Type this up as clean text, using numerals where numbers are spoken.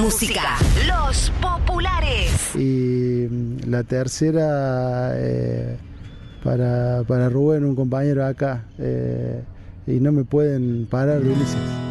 música. Los populares. Y la tercera para Rubén, un compañero acá. Y no me pueden parar de Ulises.